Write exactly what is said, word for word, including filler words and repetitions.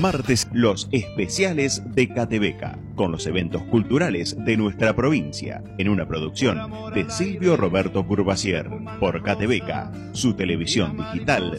martes los especiales de Catebeca, con los eventos culturales de nuestra provincia, en una producción de Silvio Roberto Courvoisier, por Catebeca, su televisión digital